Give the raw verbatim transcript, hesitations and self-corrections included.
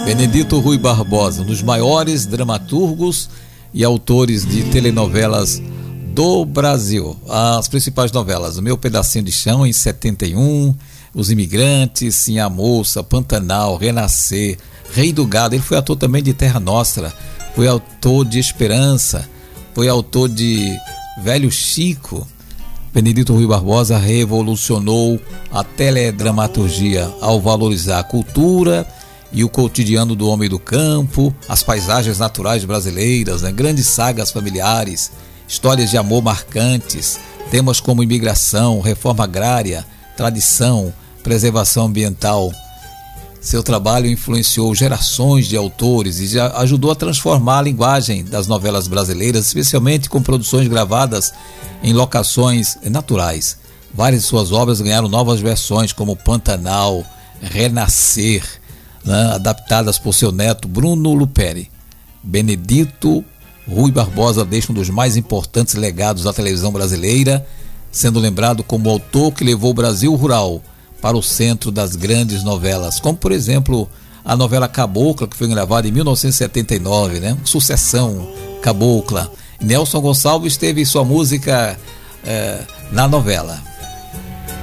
Benedito Rui Barbosa, um dos maiores dramaturgos e autores de telenovelas do Brasil. As principais novelas: O Meu Pedacinho de Chão, em setenta e um, Os Imigrantes, Sim a Moça, Pantanal, Renascer, Rei do Gado. Ele foi ator também de Terra Nostra, foi autor de Esperança, foi autor de Velho Chico. Benedito Rui Barbosa revolucionou a teledramaturgia ao valorizar a cultura e o cotidiano do homem do campo, as paisagens naturais brasileiras, né? Grandes sagas familiares, histórias de amor marcantes, temas como imigração, reforma agrária, tradição, preservação ambiental. Seu trabalho influenciou gerações de autores e já ajudou a transformar a linguagem das novelas brasileiras, especialmente com produções gravadas em locações naturais. Várias de suas obras ganharam novas versões, como Pantanal, Renascer, né, adaptadas por seu neto Bruno Luperi. Benedito Rui Barbosa deixa um dos mais importantes legados da televisão brasileira, sendo lembrado como o autor que levou o Brasil rural para o centro das grandes novelas, como por exemplo a novela Cabocla, que foi gravada em mil novecentos e setenta e nove, né? Sucessão, Cabocla. Nelson Gonçalves teve sua música eh, na novela.